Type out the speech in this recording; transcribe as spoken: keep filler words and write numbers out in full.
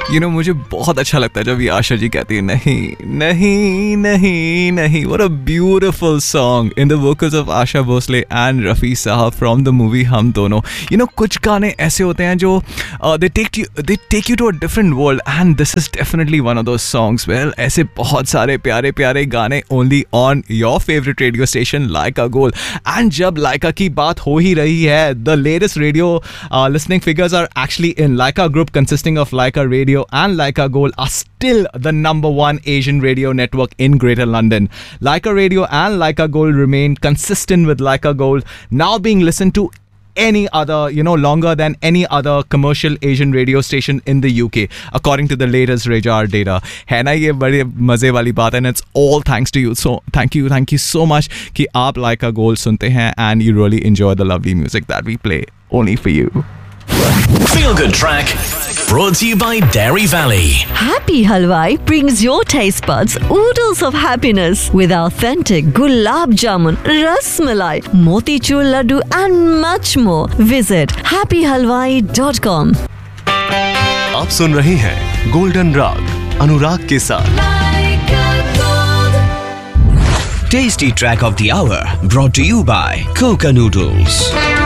You know मुझे बहुत अच्छा लगता है जब ये आशा जी कहती है नहीं नहीं नहीं नहीं. What a beautiful song in the vocals of Asha Bhosle and Rafi Sahab from the movie हम दोनों. You know कुछ गाने ऐसे होते हैं जो uh, they take you they take you to a different world and this is definitely one of those songs. Well ऐसे बहुत सारे प्यारे प्यारे गाने only on your favorite radio station Laika Gold. And जब Laika की बात हो ही रही है, the latest radio uh, listening figures are actually in Laika Group consisting of Laika Radio and Laika Gold are still the number one Asian radio network in Greater London. Laika Radio and Laika Gold remain consistent with Laika Gold now being listened to any other, you know, longer than any other commercial Asian radio station in the U K, according to the latest Rejar data. है ना ये बड़ी मज़े वाली बात है, and it's all thanks to you. So thank you, thank you so much कि आप Laika Gold सुनते हैं and you really enjoy the lovely music that we play only for you. Feel Good Track brought to you by Dairy Valley. Happy Halwai brings your taste buds oodles of happiness with authentic gulab jamun, ras malai, motichur laddu and much more. Visit happy halwai dot com. आप सुन रहे हैं golden राग अनुराग के साथ. Tasty Track of the Hour brought to you by Coca Noodles.